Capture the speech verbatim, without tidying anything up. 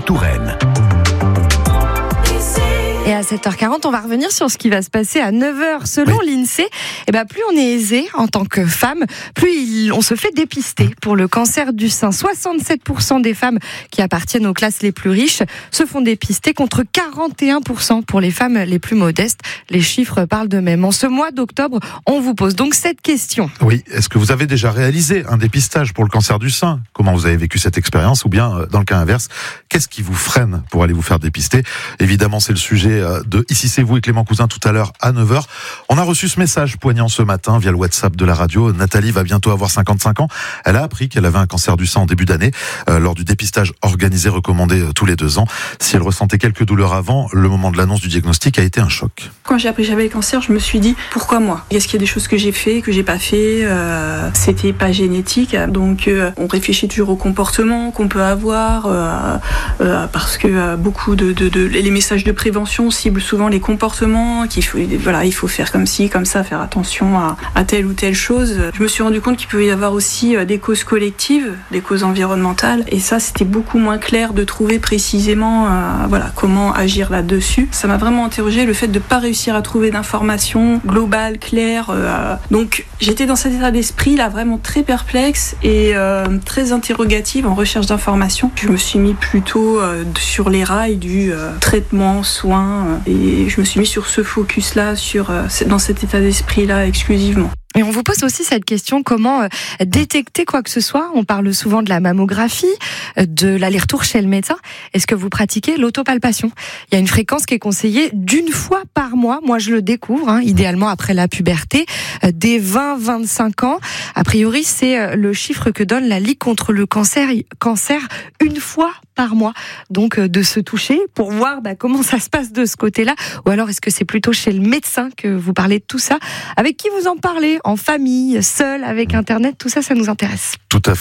Touraine. Et à sept heures quarante, on va revenir sur ce qui va se passer à neuf heures. Selon oui. l'INSEE, eh ben, plus on est aisé en tant que femme, plus il, on se fait dépister pour le cancer du sein. soixante-sept pour cent des femmes qui appartiennent aux classes les plus riches se font dépister contre quarante et un pour cent pour les femmes les plus modestes. Les chiffres parlent d'eux-mêmes. En ce mois d'octobre, on vous pose donc cette question. Oui, est-ce que vous avez déjà réalisé un dépistage pour le cancer du sein ? Comment vous avez vécu cette expérience ? Ou bien, dans le cas inverse, qu'est-ce qui vous freine pour aller vous faire dépister ? Évidemment, c'est le sujet de Ici c'est vous et Clément Cousin tout à l'heure à neuf heures. On a reçu ce message poignant ce matin via le WhatsApp de la radio. Nathalie va bientôt avoir cinquante-cinq ans. Elle a appris qu'elle avait un cancer du sein en début d'année euh, lors du dépistage organisé recommandé euh, tous les deux ans. Si elle ressentait quelques douleurs avant, le moment de l'annonce du diagnostic a été un choc. Quand j'ai appris que j'avais le cancer, je me suis dit pourquoi moi ? Est-ce qu'il y a des choses que j'ai fait, que j'ai pas fait ? euh, C'était pas génétique, donc euh, on réfléchit toujours au comportement qu'on peut avoir euh, euh, parce que euh, beaucoup de, de, de les messages de prévention ciblent souvent les comportements, qu'il faut, voilà, il faut faire comme ci, comme ça, faire attention à, à telle ou telle chose. Je me suis rendu compte qu'il pouvait y avoir aussi des causes collectives, des causes environnementales, et ça, c'était beaucoup moins clair de trouver précisément, euh, voilà, comment agir là-dessus. Ça m'a vraiment interrogé le fait de pas réussir à trouver d'informations globales, claires. Euh, donc, j'étais dans cet état d'esprit là, vraiment très perplexe et euh, très interrogative en recherche d'informations. Je me suis mis plutôt euh, sur les rails du euh, traitement, soins. Euh, Et je me suis mis sur ce focus-là, sur, dans cet état d'esprit-là exclusivement. Et on vous pose aussi cette question, comment détecter quoi que ce soit ? On parle souvent de la mammographie, de l'aller-retour chez le médecin. Est-ce que vous pratiquez l'autopalpation ? Il y a une fréquence qui est conseillée d'une fois par mois. Moi, je le découvre, hein, idéalement après la puberté, dès vingt à vingt-cinq ans. A priori, c'est le chiffre que donne la Ligue contre le cancer, cancer une fois par mois. Donc, de se toucher pour voir bah, comment ça se passe de ce côté-là. Ou alors, est-ce que c'est plutôt chez le médecin que vous parlez de tout ça ? Avec qui vous en parlez ? En famille, seul, avec Internet, tout ça, ça nous intéresse. Tout à fait.